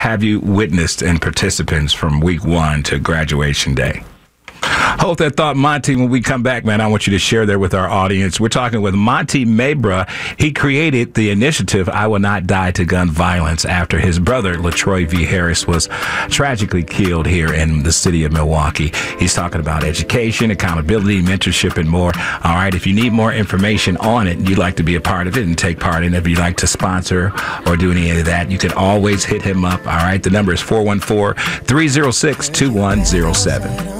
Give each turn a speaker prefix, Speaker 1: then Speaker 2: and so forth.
Speaker 1: have you witnessed in participants from week 1 to graduation day? Hold that thought, Monty. When we come back, man, I want you to share that with our audience. We're talking with Monty Mabra. He created the initiative I Will Not Die to Gun Violence after his brother, LaTroy V. Harris, was tragically killed here in the city of Milwaukee. He's talking about education, accountability, mentorship, and more. All right, if you need more information on it, you'd like to be a part of it and take part in it, if you'd like to sponsor or do any of that, you can always hit him up. All right, the number is 414-306-2107.